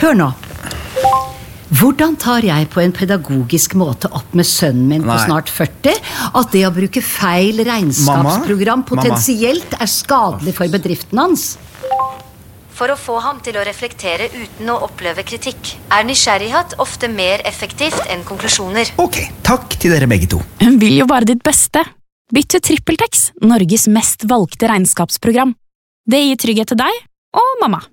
Hør nå. Hvordan tar jeg på en pedagogisk måte opp med sønnen min på snart 40 at det å bruke feil regnskapsprogram potensielt er skadelig for bedriften hans? For å få ham til å reflektere uten å oppleve kritikk, er nysgjerrighet ofte mer effektivt enn konklusjoner. Ok, takk til dere begge to. Hun vil jo bare ditt beste. Bytt til TrippelTex, Norges mest valgte regnskapsprogram. Det gir trygghet til deg og mamma.